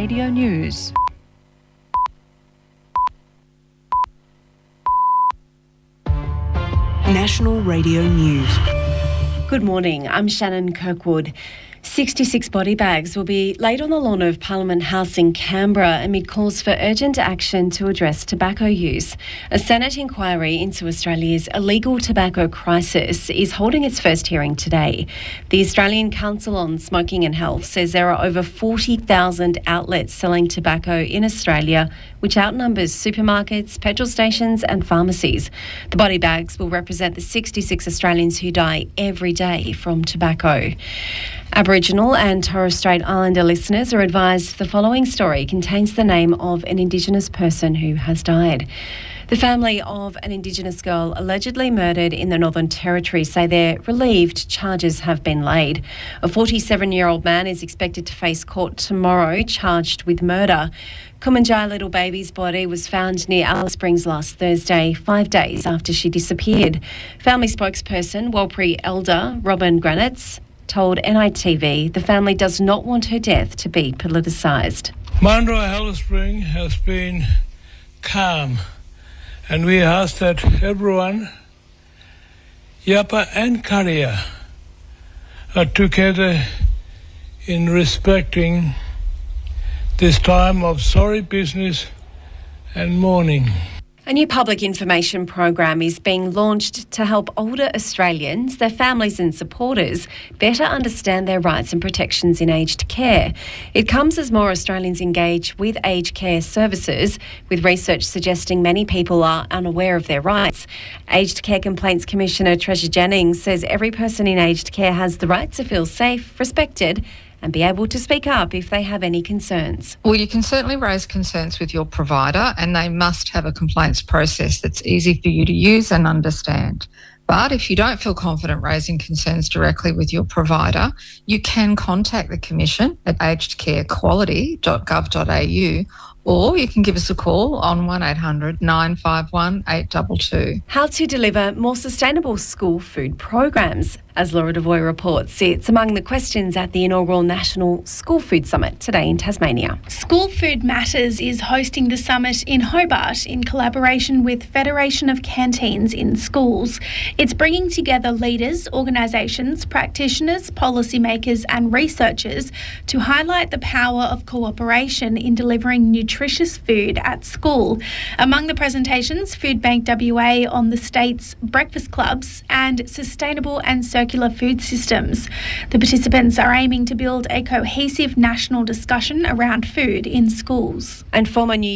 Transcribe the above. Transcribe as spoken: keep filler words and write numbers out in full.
Radio News. National Radio News. Good morning, I'm Shannon Kirkwood. sixty-six body bags will be laid on the lawn of Parliament House in Canberra amid calls for urgent action to address tobacco use. A Senate inquiry into Australia's illegal tobacco crisis is holding its first hearing today. The Australian Council on Smoking and Health says there are over forty thousand outlets selling tobacco in Australia, which outnumbers supermarkets, petrol stations and pharmacies. The body bags will represent the sixty-six Australians who die every day from tobacco. Aboriginal and Torres Strait Islander listeners are advised the following story contains the name of an Indigenous person who has died. The family of an Indigenous girl allegedly murdered in the Northern Territory say they're relieved charges have been laid. A forty-seven-year-old man is expected to face court tomorrow, charged with murder. Kumanjai Little Baby's body was found near Alice Springs last Thursday, five days after she disappeared. Family spokesperson, Warlpiri elder Robin Granitz, told N I T V the family does not want her death to be politicised. Mandurah Alice Springs has been calm, and we ask that everyone, Yapa and Karia, are together in respecting this time of sorry business and mourning. A new public information program is being launched to help older Australians, their families and supporters better understand their rights and protections in aged care. It comes as more Australians engage with aged care services, with research suggesting many people are unaware of their rights. Aged Care Complaints Commissioner Treasure Jennings says every person in aged care has the right to feel safe, respected and be able to speak up if they have any concerns. Well, you can certainly raise concerns with your provider, and they must have a complaints process that's easy for you to use and understand. But if you don't feel confident raising concerns directly with your provider, you can contact the Commission at aged care quality dot gov dot a u, or you can give us a call on one eight hundred nine five one eight two two. How to deliver more sustainable school food programs. As Laura Devoy reports, it's among the questions at the inaugural National School Food Summit today in Tasmania. School Food Matters is hosting the summit in Hobart in collaboration with Federation of Canteens in Schools. It's bringing together leaders, organisations, practitioners, policymakers and researchers to highlight the power of cooperation in delivering nutritious food at school. Among the presentations, Food Bank W A on the state's breakfast clubs and sustainable and circular food systems. The participants are aiming to build a cohesive national discussion around food in schools. And former New